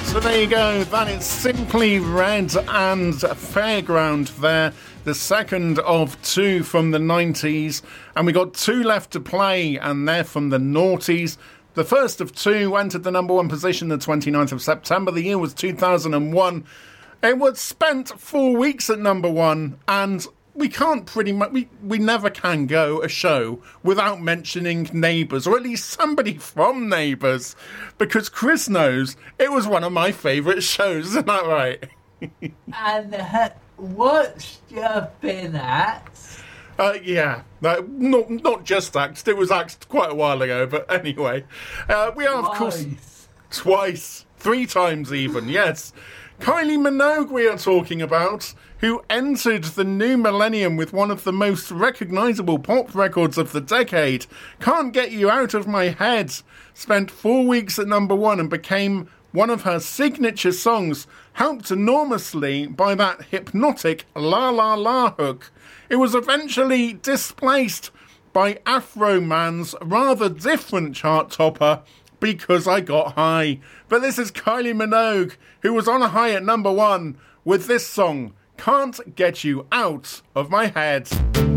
So there you go, that is Simply Red and Fairground there, the second of two from the 90s, and we got two left to play, and they're from the noughties. The first of two entered the number one position the 29th of September, the year was 2001. It was spent 4 weeks at number one, and we can't pretty much, we never can go a show without mentioning Neighbours, or at least somebody from Neighbours, because Chris knows it was one of my favourite shows, isn't that right? And what you been at? Yeah, not just axed, it was axed quite a while ago, but anyway. We are, of course, twice, 3 times even, yes. Kylie Minogue we are talking about, who entered the new millennium with one of the most recognisable pop records of the decade. Can't Get You Out of My Head spent 4 weeks at number one and became one of her signature songs, helped enormously by that hypnotic La La La hook. It was eventually displaced by Afro Man's rather different chart topper, Because I Got High. But this is Kylie Minogue, who was on a high at number one with this song, Can't Get You Out of My Head.